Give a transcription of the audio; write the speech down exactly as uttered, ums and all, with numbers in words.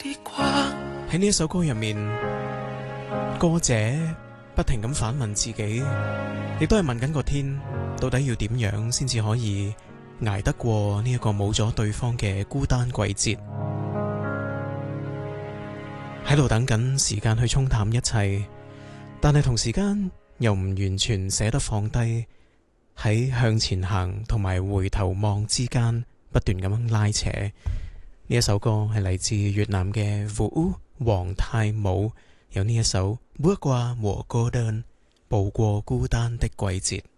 喺呢一首歌入面，歌者不停咁反問自己，亦都係問緊個天，到底要點樣先至可以捱得過呢一個冇咗對方嘅孤單季節，喺度等緊時間去沖淡一切，但係同時間又唔完全捨得放低，喺向前行同埋回頭望之間不斷咁樣拉扯。呢一首歌係嚟自越南嘅 Vũ 黃泰武，有呢一首《bước qua mùa cô đơn》，步過孤單的季節。